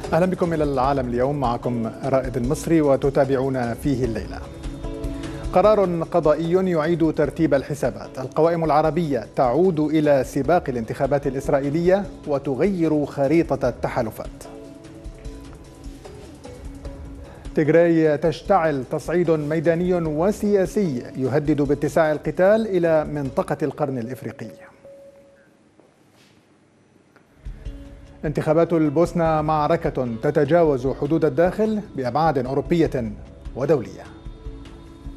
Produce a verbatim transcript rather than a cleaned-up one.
أهلا بكم إلى العالم اليوم، معكم رائد المصري وتتابعون فيه الليلة. قرار قضائي يعيد ترتيب الحسابات. القوائم العربية تعود إلى سباق الانتخابات الإسرائيلية وتغير خريطة التحالفات. تيغراي تشتعل، تصعيد ميداني وسياسي يهدد باتساع القتال إلى منطقة القرن الإفريقي. انتخابات البوسنة معركة تتجاوز حدود الداخل بأبعاد أوروبية ودولية.